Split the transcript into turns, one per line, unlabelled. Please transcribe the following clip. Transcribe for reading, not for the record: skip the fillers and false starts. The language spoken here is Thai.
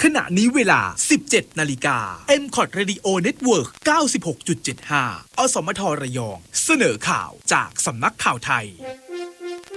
ขณะนี้เวลา 17 นาฬิกา MCOT Radio Network 96.75 อสมทระยอง เสนอข่าวจากสำนักข่าวไทย